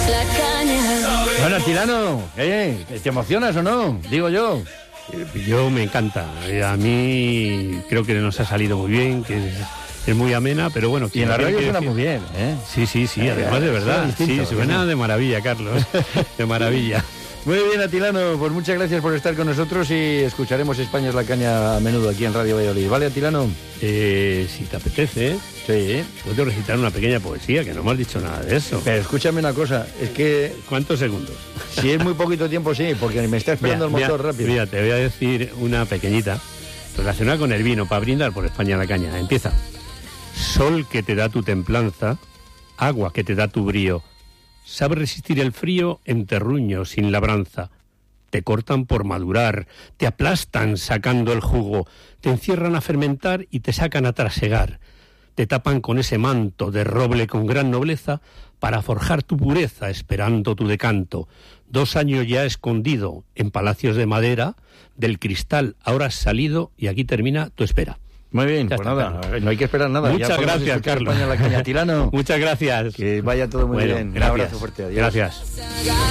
La caña. Bueno, Atilano, ¿te emocionas o no? Digo yo. Yo me encanta. A mí creo que nos ha salido muy bien, que es muy amena, pero bueno... Y en la radio suena muy bien, ¿eh? Sí, además de verdad. Sí, suena de maravilla, Carlos. De maravilla. Muy bien, Atilano, pues muchas gracias por estar con nosotros y escucharemos España es la caña a menudo aquí en Radio Valladolid. ¿Vale, Atilano? Si te apetece, sí, puedo recitar una pequeña poesía, que no me has dicho nada de eso. Pero escúchame una cosa, es que... ¿Cuántos segundos? Si es muy poquito tiempo, sí, porque me está esperando el motor rápido. Mira, te voy a decir una pequeñita relacionada con el vino, para brindar por España a la caña. Empieza. Sol que te da tu templanza, agua que te da tu brío, sabe resistir el frío en terruño sin labranza. Te cortan por madurar, te aplastan sacando el jugo, te encierran a fermentar y te sacan a trasegar. Te tapan con ese manto de roble con gran nobleza para forjar tu pureza esperando tu decanto. 2 años ya escondido en palacios de madera, del cristal ahora has salido y aquí termina tu espera. Muy bien, ya pues está, nada, Carlos. no hay que esperar nada. Muchas gracias, Carlos. España, la caña, Atilano. Muchas gracias. Que vaya todo muy bien. Gracias. Un abrazo fuerte. Adiós. Gracias.